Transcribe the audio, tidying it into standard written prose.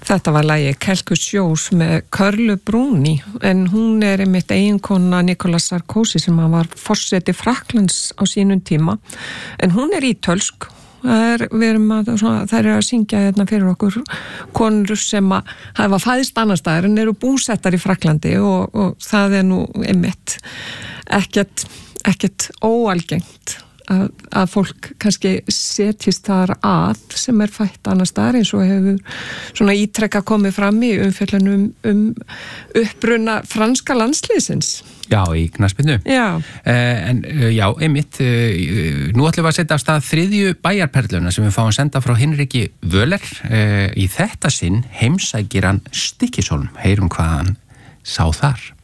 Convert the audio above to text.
Þetta var lagið Quelque chose með Körlu Bruni en hún einmitt eiginkona Nicolas Sarkozy sem var forseti Frakklands á sínum tíma en hún ítölsk. Það er að syngja hérna fyrir okkur konur sem að hafa fæðst annars staðar en eru búsettar í Frakklandi og það nú einmitt ekkert óalgengt að fólk kannski setjist þar að sem fætt annars staðar eins og hefur svona ítrekka komið fram í umfjöllunum uppruna franska landsliðsins. Já, í knattspyrnu. Já. Já, einmitt, nú ætlum við að setja af stað 3. bæjarperluna sem við fáum senda frá Hinriki Völler. Í þetta sinn heimsækir hann Stykkishólm. Heyrum hvað hann sá þar.